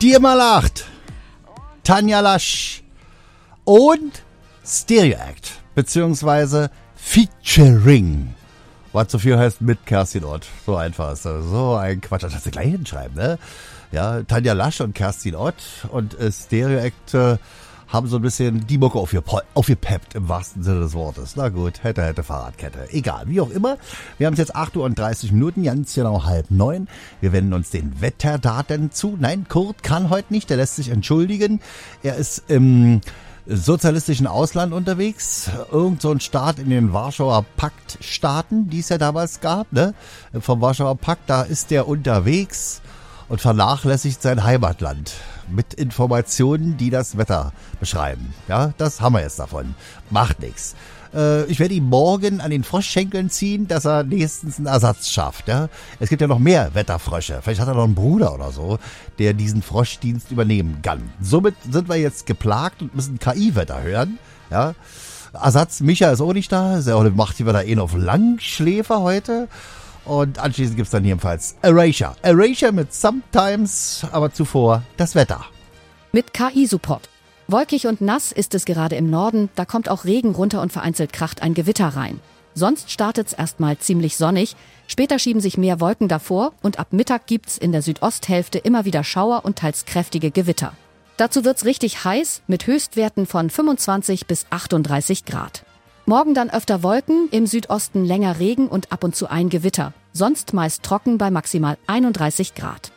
Diemal 8, Tanja Lasch und Stereo Act, beziehungsweise Featuring. Was so viel heißt mit Kerstin Ott. So einfach ist das. So ein Quatsch. Das hast du gleich hinschreiben, ne? Ja, Tanja Lasch und Kerstin Ott und Stereo Act haben so ein bisschen die Mucke aufgepeppt im wahrsten Sinne des Wortes. Na gut, hätte Fahrradkette. Egal, wie auch immer. Wir haben es jetzt 8:30 Uhr, ganz genau 8:30. Wir wenden uns den Wetterdaten zu. Nein, Kurt kann heute nicht, der lässt sich entschuldigen. Er ist im sozialistischen Ausland unterwegs. Irgend so ein Staat in den Warschauer Pakt-Staaten, die es ja damals gab, ne? Vom Warschauer Pakt, da ist der unterwegs und vernachlässigt sein Heimatland mit Informationen, die das Wetter beschreiben. Ja, das haben wir jetzt davon. Macht nichts. Ich werde ihm morgen an den Froschschenkeln ziehen, dass er nächstens einen Ersatz schafft. Ja? Es gibt ja noch mehr Wetterfrösche. Vielleicht hat er noch einen Bruder oder so, der diesen Froschdienst übernehmen kann. Somit sind wir jetzt geplagt und müssen KI-Wetter hören. Ja? Ersatz Micha ist auch nicht da. Der macht hier wieder auf Langschläfer heute. Und anschließend gibt es dann jedenfalls Erasure. Erasure mit Sometimes, aber zuvor das Wetter. Mit KI-Support. Wolkig und nass ist es gerade im Norden, da kommt auch Regen runter und vereinzelt kracht ein Gewitter rein. Sonst startet's erstmal ziemlich sonnig, später schieben sich mehr Wolken davor und ab Mittag gibt's in der Südosthälfte immer wieder Schauer und teils kräftige Gewitter. Dazu wird's richtig heiß mit Höchstwerten von 25 bis 38 Grad. Morgen dann öfter Wolken, im Südosten länger Regen und ab und zu ein Gewitter. Sonst meist trocken bei maximal 31 Grad.